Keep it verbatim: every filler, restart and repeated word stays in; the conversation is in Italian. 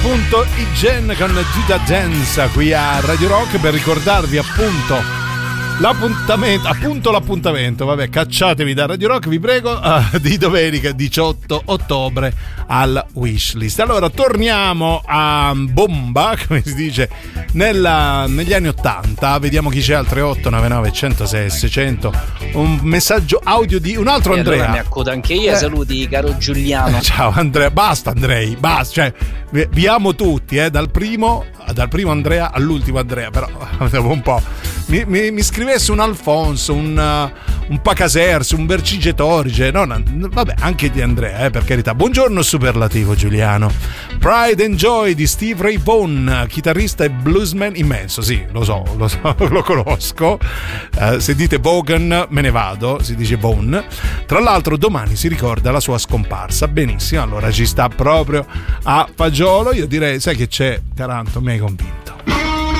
appunto i Gen con Judah Dance qui a Radio Rock per ricordarvi appunto l'appuntamento, appunto l'appuntamento, vabbè, cacciatevi da Radio Rock, vi prego, uh, di domenica diciotto ottobre al Wishlist. Allora torniamo a bomba, come si dice, nella, negli anni ottanta. Vediamo chi c'è al tre otto nove nove uno zero sei seicento. Un messaggio audio di un altro e Andrea. Allora mi accodo anche io, eh. Saluti caro Giuliano. Ciao Andrea, basta Andrei, basta, cioè vi, vi amo tutti, eh, dal primo dal primo Andrea all'ultimo Andrea, però dopo un po' mi, mi, mi scrivesse un Alfonso, un, uh, un Pacasers, un Vercingetorige, no, no, vabbè, anche di Andrea, eh, per carità. Buongiorno superlativo Giuliano. Pride and Joy di Steve Ray Vaughan, chitarrista e bluesman immenso, sì, lo so, lo so, lo conosco. Uh, se dite Vaughan me ne vado, si dice Vaughan. Tra l'altro domani si ricorda la sua scomparsa, benissimo, allora ci sta proprio a fagiolo. Io direi, sai che c'è, Taranto, mi hai convinto.